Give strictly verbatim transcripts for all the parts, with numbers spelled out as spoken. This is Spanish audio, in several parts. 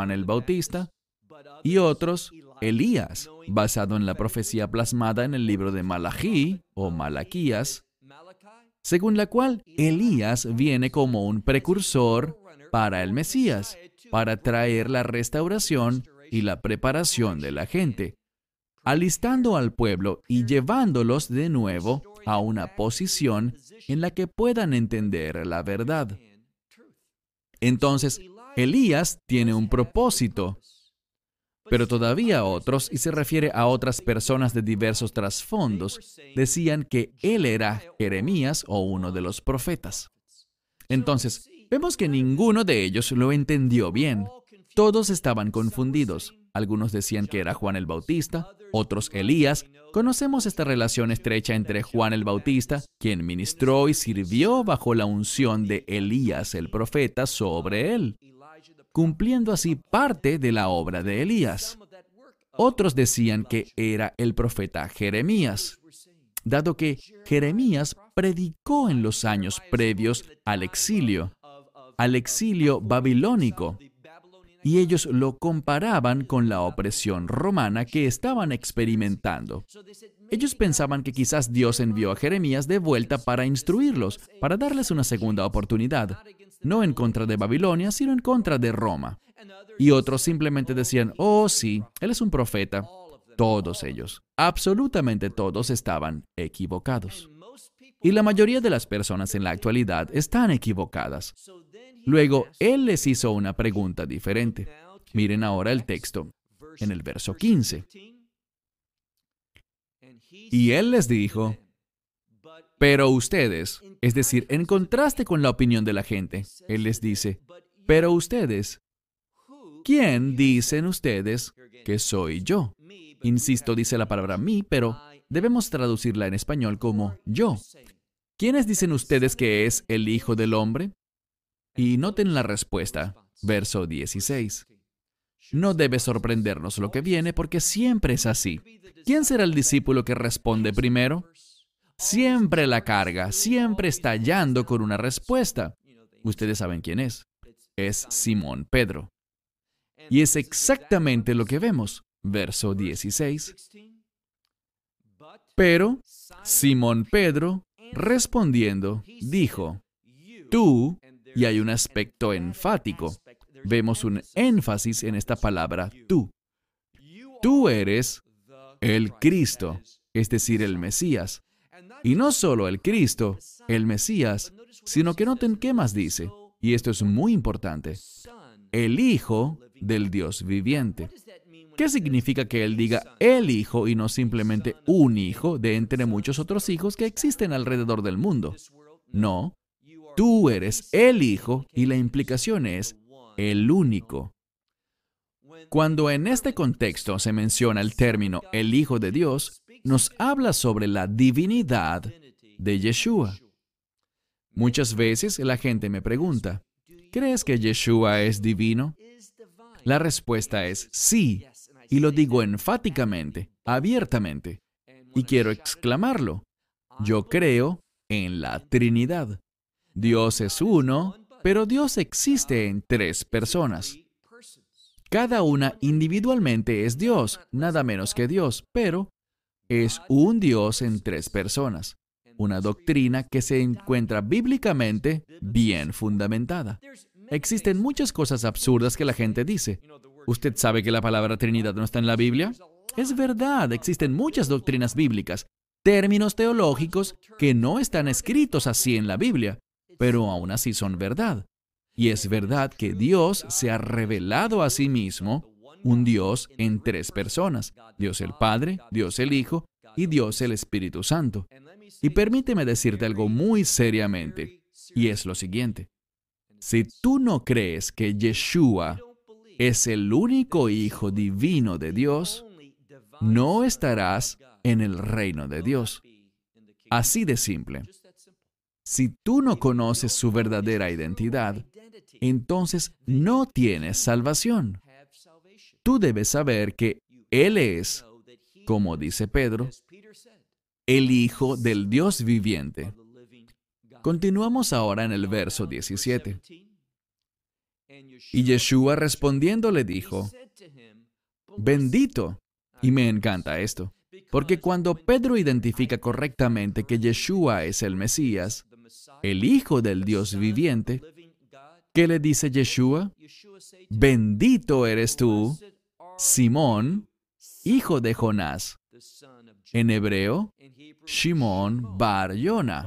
Juan el Bautista, y otros, Elías, basado en la profecía plasmada en el libro de Malají o Malaquías, según la cual Elías viene como un precursor para el Mesías, para traer la restauración y la preparación de la gente, alistando al pueblo y llevándolos de nuevo a una posición en la que puedan entender la verdad. Entonces, Elías tiene un propósito, pero todavía otros, y se refiere a otras personas de diversos trasfondos, decían que él era Jeremías o uno de los profetas. Entonces, vemos que ninguno de ellos lo entendió bien. Todos estaban confundidos. Algunos decían que era Juan el Bautista, otros Elías. Conocemos esta relación estrecha entre Juan el Bautista, quien ministró y sirvió bajo la unción de Elías el profeta sobre él, cumpliendo así parte de la obra de Elías. Otros decían que era el profeta Jeremías, dado que Jeremías predicó en los años previos al exilio, al exilio babilónico, y ellos lo comparaban con la opresión romana que estaban experimentando. Ellos pensaban que quizás Dios envió a Jeremías de vuelta para instruirlos, para darles una segunda oportunidad, no en contra de Babilonia, sino en contra de Roma. Y otros simplemente decían, oh sí, él es un profeta. Todos ellos, absolutamente todos, estaban equivocados. Y la mayoría de las personas en la actualidad están equivocadas. Luego, él les hizo una pregunta diferente. Miren ahora el texto, en el verso quince. Y él les dijo, pero ustedes, es decir, en contraste con la opinión de la gente, él les dice, pero ustedes, ¿quién dicen ustedes que soy yo? Insisto, dice la palabra mí, pero debemos traducirla en español como yo. ¿Quiénes dicen ustedes que es el Hijo del Hombre? Y noten la respuesta, verso dieciséis. No debe sorprendernos lo que viene porque siempre es así. ¿Quién será el discípulo que responde primero? Siempre la carga, siempre está hallando con una respuesta. Ustedes saben quién es. Es Simón Pedro. Y es exactamente lo que vemos. Verso dieciséis. Pero Simón Pedro, respondiendo, dijo, tú, y hay un aspecto enfático. Vemos un énfasis en esta palabra tú. Tú eres el Cristo, es decir, el Mesías. Y no solo el Cristo, el Mesías, sino que noten qué más dice, y esto es muy importante, el Hijo del Dios viviente. ¿Qué significa que él diga el Hijo y no simplemente un hijo de entre muchos otros hijos que existen alrededor del mundo? No, tú eres el Hijo y la implicación es el único. Cuando en este contexto se menciona el término el Hijo de Dios, nos habla sobre la divinidad de Yeshua. Muchas veces la gente me pregunta, ¿crees que Yeshua es divino? La respuesta es sí, y lo digo enfáticamente, abiertamente. Y quiero exclamarlo. Yo creo en la Trinidad. Dios es uno, pero Dios existe en tres personas. Cada una individualmente es Dios, nada menos que Dios, pero es un Dios en tres personas. Una doctrina que se encuentra bíblicamente bien fundamentada. Existen muchas cosas absurdas que la gente dice. ¿Usted sabe que la palabra Trinidad no está en la Biblia? Es verdad, existen muchas doctrinas bíblicas, términos teológicos que no están escritos así en la Biblia, pero aún así son verdad. Y es verdad que Dios se ha revelado a sí mismo, un Dios en tres personas, Dios el Padre, Dios el Hijo y Dios el Espíritu Santo. Y permíteme decirte algo muy seriamente, y es lo siguiente. Si tú no crees que Yeshua es el único Hijo divino de Dios, no estarás en el reino de Dios. Así de simple. Si tú no conoces su verdadera identidad, entonces no tienes salvación. Tú debes saber que Él es, como dice Pedro, el Hijo del Dios viviente. Continuamos ahora en el verso diecisiete. Y Yeshua respondiendo le dijo, bendito. Y me encanta esto, porque cuando Pedro identifica correctamente que Yeshua es el Mesías, el Hijo del Dios viviente, ¿qué le dice Yeshua? Bendito eres tú, Simón, hijo de Jonás. En hebreo, Shimon Bar Yona.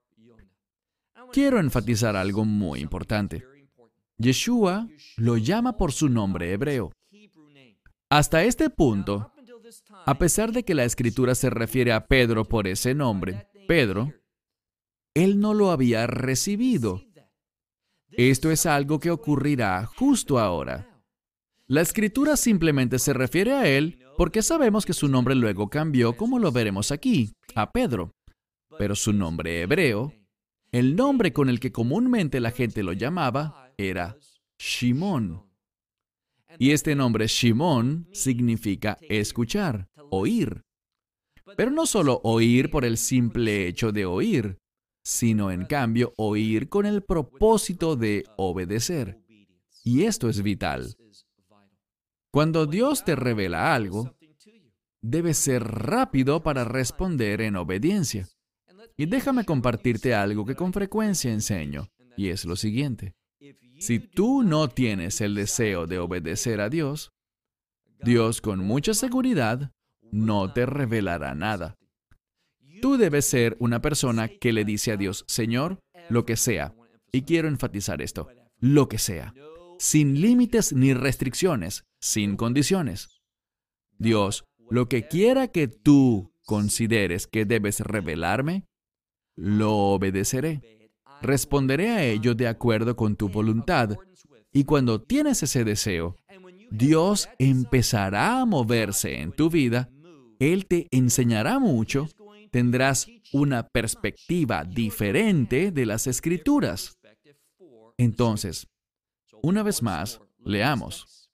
Quiero enfatizar algo muy importante. Yeshua lo llama por su nombre hebreo. Hasta este punto, a pesar de que la Escritura se refiere a Pedro por ese nombre, Pedro, él no lo había recibido. Esto es algo que ocurrirá justo ahora. La Escritura simplemente se refiere a él porque sabemos que su nombre luego cambió, como lo veremos aquí, a Pedro. Pero su nombre hebreo, el nombre con el que comúnmente la gente lo llamaba, era Shimón. Y este nombre Shimón significa escuchar, oír. Pero no solo oír por el simple hecho de oír, sino en cambio oír con el propósito de obedecer. Y esto es vital. Cuando Dios te revela algo, debes ser rápido para responder en obediencia. Y déjame compartirte algo que con frecuencia enseño, y es lo siguiente. Si tú no tienes el deseo de obedecer a Dios, Dios con mucha seguridad no te revelará nada. Tú debes ser una persona que le dice a Dios, Señor, lo que sea. Y quiero enfatizar esto, lo que sea. Sin límites ni restricciones, sin condiciones. Dios, lo que quiera que tú consideres que debes revelarme, lo obedeceré. Responderé a ello de acuerdo con tu voluntad. Y cuando tienes ese deseo, Dios empezará a moverse en tu vida. Él te enseñará mucho. Tendrás una perspectiva diferente de las Escrituras. Entonces, una vez más, leamos.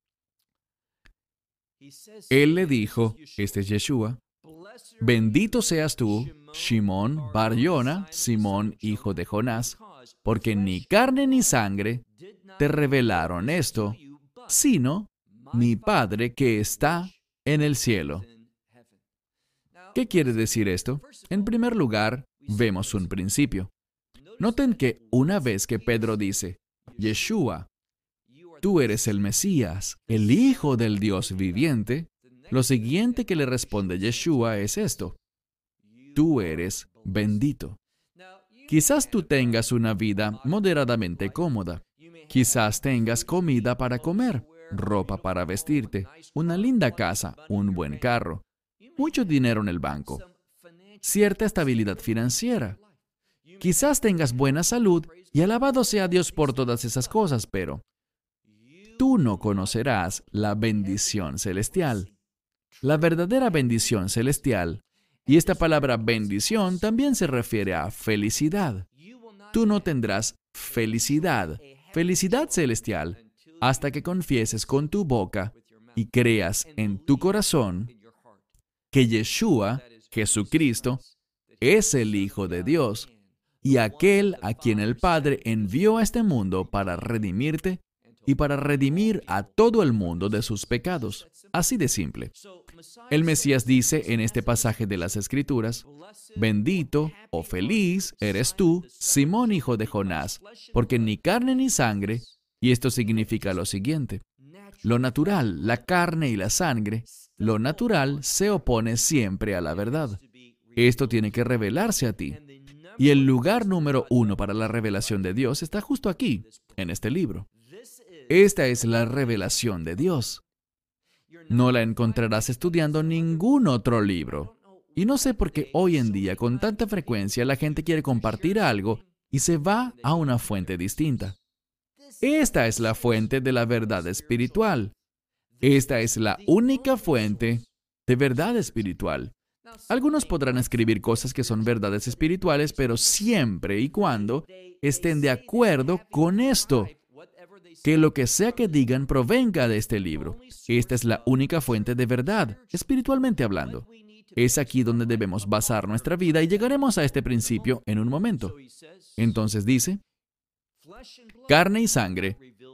Él le dijo, este es Yeshua, bendito seas tú, Shimón Bar Yona, Simón, hijo de Jonás, porque ni carne ni sangre te revelaron esto, sino mi Padre que está en el cielo. ¿Qué quiere decir esto? En primer lugar, vemos un principio. Noten que una vez que Pedro dice, Yeshua, tú eres el Mesías, el Hijo del Dios viviente, lo siguiente que le responde Yeshua es esto. Tú eres bendito. Quizás tú tengas una vida moderadamente cómoda. Quizás tengas comida para comer, ropa para vestirte, una linda casa, un buen carro, mucho dinero en el banco, cierta estabilidad financiera. Quizás tengas buena salud y alabado sea Dios por todas esas cosas, pero tú no conocerás la bendición celestial. La verdadera bendición celestial, y esta palabra bendición también se refiere a felicidad. Tú no tendrás felicidad, felicidad celestial, hasta que confieses con tu boca y creas en tu corazón que Yeshua, Jesucristo, es el Hijo de Dios y aquel a quien el Padre envió a este mundo para redimirte y para redimir a todo el mundo de sus pecados. Así de simple. El Mesías dice en este pasaje de las Escrituras, bendito o feliz eres tú, Simón, hijo de Jonás, porque ni carne ni sangre, y esto significa lo siguiente, lo natural, la carne y la sangre, lo natural se opone siempre a la verdad. Esto tiene que revelarse a ti. Y el lugar número uno para la revelación de Dios está justo aquí, en este libro. Esta es la revelación de Dios. No la encontrarás estudiando ningún otro libro. Y no sé por qué hoy en día, con tanta frecuencia, la gente quiere compartir algo y se va a una fuente distinta. Esta es la fuente de la verdad espiritual. Esta es la única fuente de verdad espiritual. Algunos podrán escribir cosas que son verdades espirituales, pero siempre y cuando estén de acuerdo con esto. Que lo que sea que digan provenga de este libro. Esta es la única fuente de verdad, espiritualmente hablando. Es aquí donde debemos basar nuestra vida y llegaremos a este principio en un momento. Entonces dice, carne y sangre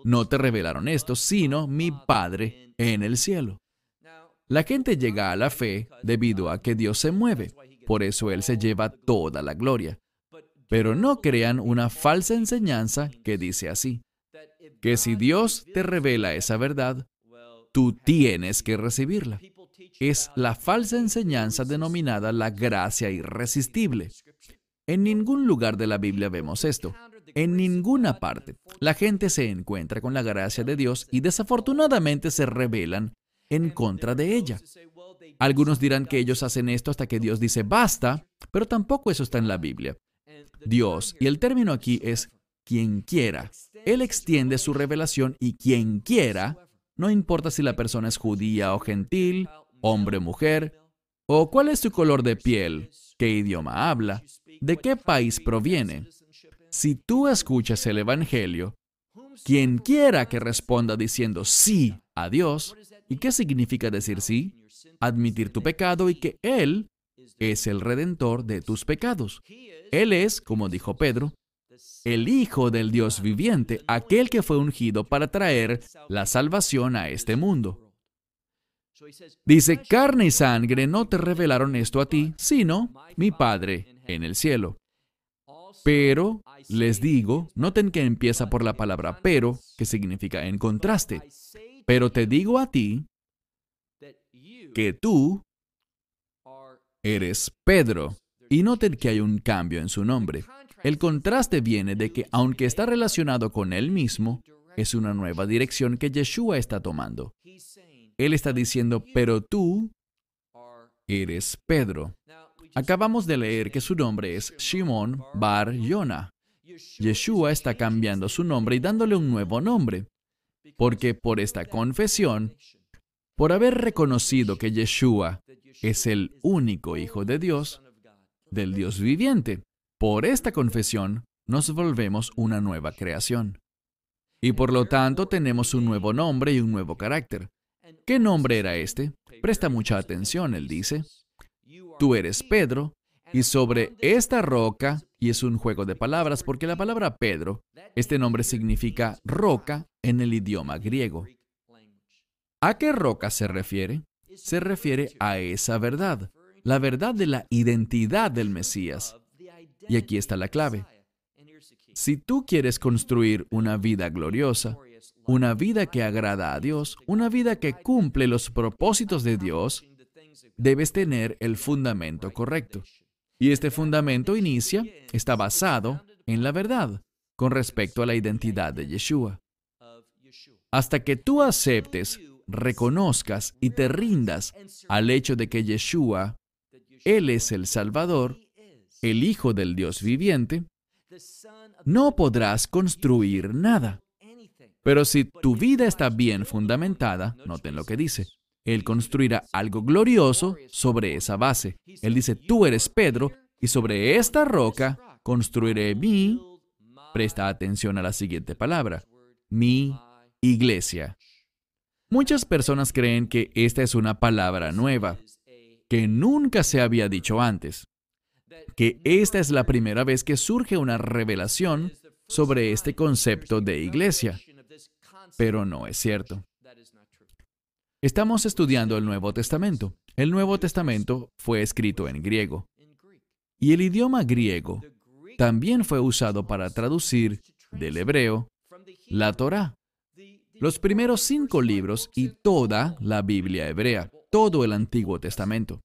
no te revelaron esto, sino mi Padre en el cielo. La gente llega a la fe debido a que Dios se mueve. Por eso Él se lleva toda la gloria. Pero no crean una falsa enseñanza que dice así, que si Dios te revela esa verdad, tú tienes que recibirla. Es la falsa enseñanza denominada la gracia irresistible. En ningún lugar de la Biblia vemos esto. En ninguna parte. La gente se encuentra con la gracia de Dios y desafortunadamente se rebelan en contra de ella. Algunos dirán que ellos hacen esto hasta que Dios dice basta, pero tampoco eso está en la Biblia. Dios, y el término aquí es quien quiera. Él extiende su revelación y quien quiera, no importa si la persona es judía o gentil, hombre o mujer, o cuál es su color de piel, qué idioma habla, de qué país proviene. Si tú escuchas el Evangelio, quien quiera que responda diciendo sí a Dios, ¿y qué significa decir sí? Admitir tu pecado y que Él es el Redentor de tus pecados. Él es, como dijo Pedro, el Hijo del Dios viviente, aquel que fue ungido para traer la salvación a este mundo. Dice, carne y sangre no te revelaron esto a ti, sino mi Padre en el cielo. Pero, les digo, noten que empieza por la palabra pero, que significa en contraste. Pero te digo a ti que tú eres Pedro. Y noten que hay un cambio en su nombre. El contraste viene de que, aunque está relacionado con él mismo, es una nueva dirección que Yeshua está tomando. Él está diciendo, pero tú eres Pedro. Acabamos de leer que su nombre es Shimon Bar Yona. Yeshua está cambiando su nombre y dándole un nuevo nombre, porque por esta confesión, por haber reconocido que Yeshua es el único Hijo de Dios, del Dios viviente, por esta confesión nos volvemos una nueva creación. Y por lo tanto tenemos un nuevo nombre y un nuevo carácter. ¿Qué nombre era este? Presta mucha atención, él dice. Tú eres Pedro, y sobre esta roca, y es un juego de palabras porque la palabra Pedro, este nombre significa roca en el idioma griego. ¿A qué roca se refiere? Se refiere a esa verdad, la verdad de la identidad del Mesías. Y aquí está la clave. Si tú quieres construir una vida gloriosa, una vida que agrada a Dios, una vida que cumple los propósitos de Dios, debes tener el fundamento correcto. Y este fundamento inicia, está basado en la verdad con respecto a la identidad de Yeshua. Hasta que tú aceptes, reconozcas y te rindas al hecho de que Yeshua, Él es el Salvador, el Hijo del Dios viviente, no podrás construir nada. Pero si tu vida está bien fundamentada, noten lo que dice, Él construirá algo glorioso sobre esa base. Él dice, tú eres Pedro, y sobre esta roca construiré mi, presta atención a la siguiente palabra, mi iglesia. Muchas personas creen que esta es una palabra nueva, que nunca se había dicho antes, que esta es la primera vez que surge una revelación sobre este concepto de iglesia. Pero no es cierto. Estamos estudiando el Nuevo Testamento. El Nuevo Testamento fue escrito en griego. Y el idioma griego también fue usado para traducir del hebreo la Torá, los primeros cinco libros y toda la Biblia hebrea, todo el Antiguo Testamento.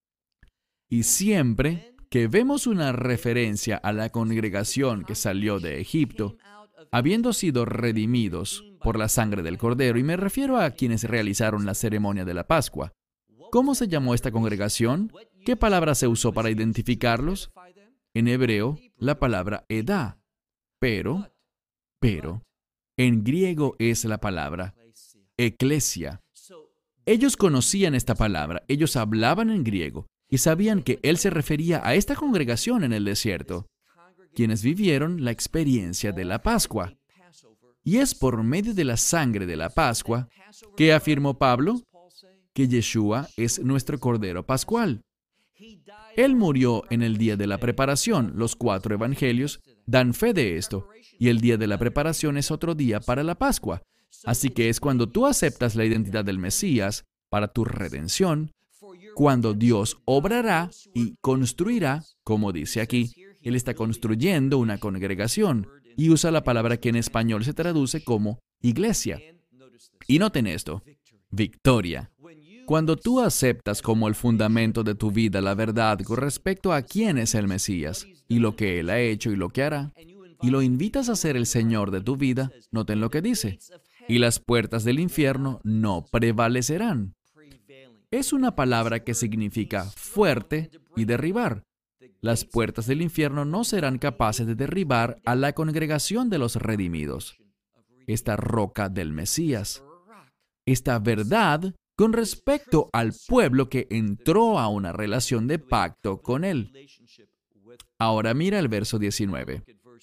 Y siempre que vemos una referencia a la congregación que salió de Egipto, habiendo sido redimidos por la sangre del Cordero, y me refiero a quienes realizaron la ceremonia de la Pascua. ¿Cómo se llamó esta congregación? ¿Qué palabra se usó para identificarlos? En hebreo, la palabra edá. Pero, pero, en griego es la palabra eclesia. Ellos conocían esta palabra, ellos hablaban en griego y sabían que él se refería a esta congregación en el desierto, quienes vivieron la experiencia de la Pascua. Y es por medio de la sangre de la Pascua que afirmó Pablo que Yeshua es nuestro Cordero Pascual. Él murió en el día de la preparación, los cuatro evangelios, dan fe de esto, y el día de la preparación es otro día para la Pascua. Así que es cuando tú aceptas la identidad del Mesías para tu redención, cuando Dios obrará y construirá, como dice aquí, Él está construyendo una congregación y usa la palabra que en español se traduce como iglesia. Y noten esto, victoria. Cuando tú aceptas como el fundamento de tu vida la verdad con respecto a quién es el Mesías y lo que Él ha hecho y lo que hará, y lo invitas a ser el Señor de tu vida, noten lo que dice, y las puertas del infierno no prevalecerán. Es una palabra que significa fuerte y derribar. Las puertas del infierno no serán capaces de derribar a la congregación de los redimidos, esta roca del Mesías, esta verdad con respecto al pueblo que entró a una relación de pacto con Él. Ahora mira el verso diecinueve.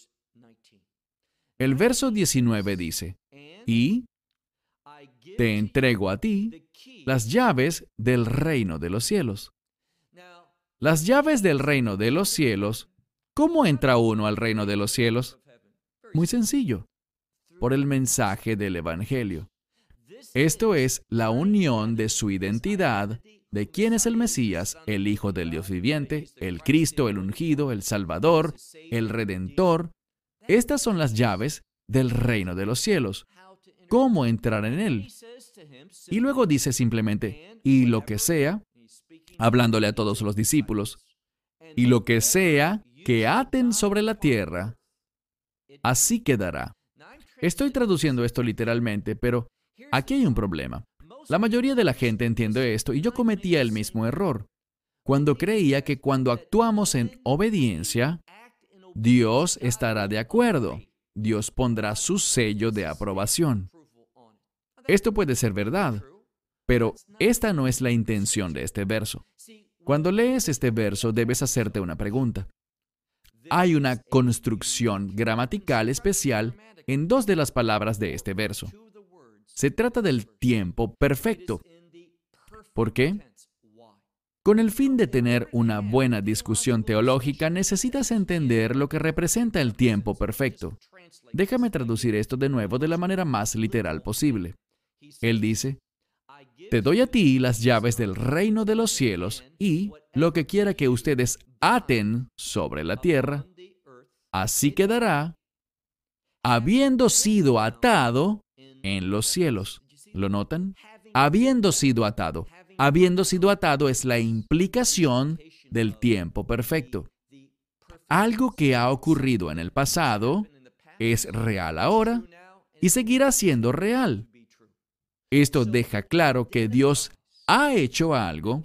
El verso diecinueve dice, y te entrego a ti las llaves del reino de los cielos. Las llaves del reino de los cielos, ¿cómo entra uno al reino de los cielos? Muy sencillo, por el mensaje del Evangelio. Esto es la unión de su identidad, de quién es el Mesías, el Hijo del Dios viviente, el Cristo, el ungido, el Salvador, el Redentor. Estas son las llaves del reino de los cielos. ¿Cómo entrar en él? Y luego dice simplemente, y lo que sea, hablándole a todos los discípulos, y lo que sea que aten sobre la tierra, así quedará. Estoy traduciendo esto literalmente, pero aquí hay un problema. La mayoría de la gente entiende esto y yo cometía el mismo error. Cuando creía que cuando actuamos en obediencia, Dios estará de acuerdo. Dios pondrá su sello de aprobación. Esto puede ser verdad, pero esta no es la intención de este verso. Cuando lees este verso, debes hacerte una pregunta. Hay una construcción gramatical especial en dos de las palabras de este verso. Se trata del tiempo perfecto. ¿Por qué? Con el fin de tener una buena discusión teológica, necesitas entender lo que representa el tiempo perfecto. Déjame traducir esto de nuevo de la manera más literal posible. Él dice, te doy a ti las llaves del reino de los cielos y lo que quiera que ustedes aten sobre la tierra, así quedará, habiendo sido atado en los cielos. ¿Lo notan? Habiendo sido atado. Habiendo sido atado es la implicación del tiempo perfecto. Algo que ha ocurrido en el pasado es real ahora y seguirá siendo real. Esto deja claro que Dios ha hecho algo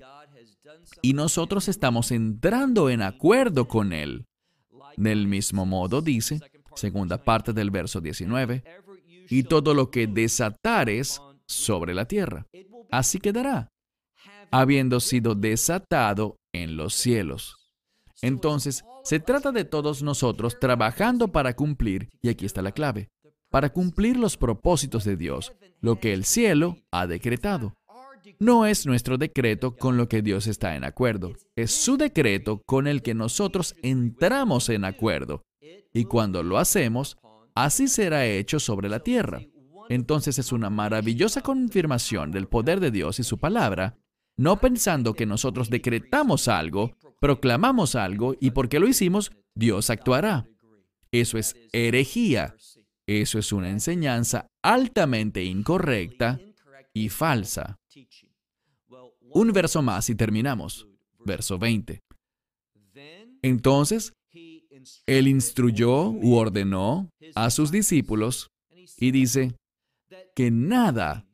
y nosotros estamos entrando en acuerdo con Él. Del mismo modo dice, segunda parte del verso diecinueve, y todo lo que desatares sobre la tierra, así quedará, habiendo sido desatado en los cielos. Entonces, se trata de todos nosotros trabajando para cumplir, y aquí está la clave, para cumplir los propósitos de Dios, lo que el cielo ha decretado. No es nuestro decreto con lo que Dios está en acuerdo, es su decreto con el que nosotros entramos en acuerdo. Y cuando lo hacemos, así será hecho sobre la tierra. Entonces es una maravillosa confirmación del poder de Dios y su palabra, no pensando que nosotros decretamos algo, proclamamos algo y porque lo hicimos, Dios actuará. Eso es herejía. Eso es una enseñanza altamente incorrecta y falsa. Un verso más y terminamos. Verso veinte. Entonces, Él instruyó u ordenó a sus discípulos y dice que nada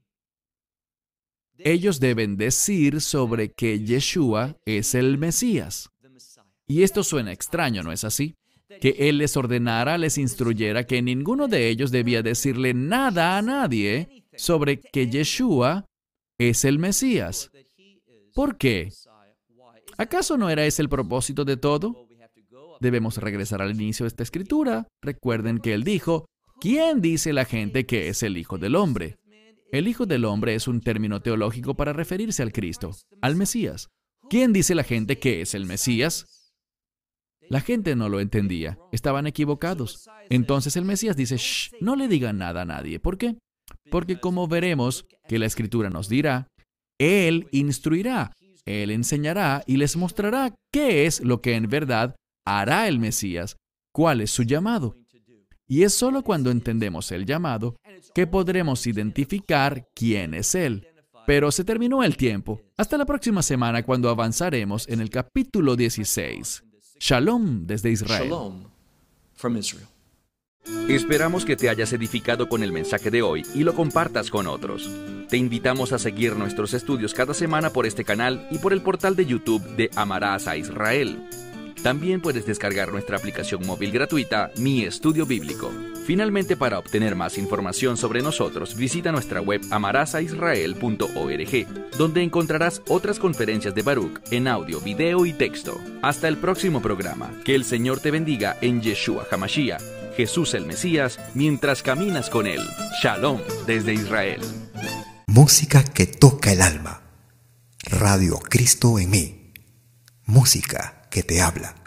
ellos deben decir sobre que Yeshua es el Mesías. Y esto suena extraño, ¿no es así? Que Él les ordenara, les instruyera que ninguno de ellos debía decirle nada a nadie sobre que Yeshua es el Mesías. ¿Por qué? ¿Acaso no era ese el propósito de todo? Debemos regresar al inicio de esta escritura. Recuerden que Él dijo, ¿quién dice la gente que es el Hijo del Hombre? El Hijo del Hombre es un término teológico para referirse al Cristo, al Mesías. ¿Quién dice la gente que es el Mesías? La gente no lo entendía. Estaban equivocados. Entonces el Mesías dice, shh, no le digan nada a nadie. ¿Por qué? Porque como veremos que la Escritura nos dirá, Él instruirá, Él enseñará y les mostrará qué es lo que en verdad hará el Mesías, cuál es su llamado. Y es solo cuando entendemos el llamado que podremos identificar quién es Él. Pero se terminó el tiempo. Hasta la próxima semana cuando avanzaremos en el capítulo dieciséis. Shalom desde Israel. Shalom from Israel. Esperamos que te hayas edificado con el mensaje de hoy y lo compartas con otros. Te invitamos a seguir nuestros estudios cada semana por este canal y por el portal de YouTube de Amarás a Israel. También puedes descargar nuestra aplicación móvil gratuita, Mi Estudio Bíblico. Finalmente, para obtener más información sobre nosotros, visita nuestra web amarás a israel punto org, donde encontrarás otras conferencias de Baruch en audio, video y texto. Hasta el próximo programa. Que el Señor te bendiga en Yeshua HaMashiach, Jesús el Mesías, mientras caminas con Él. Shalom desde Israel. Música que toca el alma. Radio Cristo en mí. Música que te habla.